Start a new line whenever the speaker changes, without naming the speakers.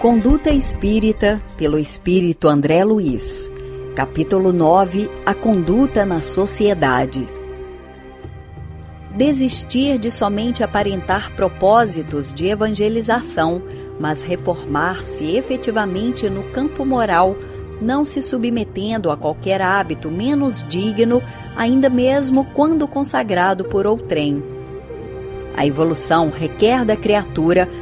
Conduta Espírita, pelo Espírito André Luiz. Capítulo 9. A conduta na sociedade. Desistir de somente aparentar propósitos de evangelização, mas reformar-se efetivamente no campo moral, não se submetendo a qualquer hábito menos digno, ainda mesmo quando consagrado por outrem. A evolução requer da criatura